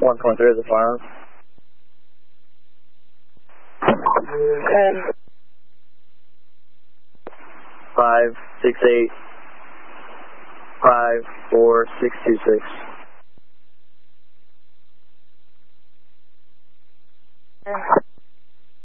123 is the final. 10. 5, 6, 8, 5, 4, 6, 2, 6. Yeah.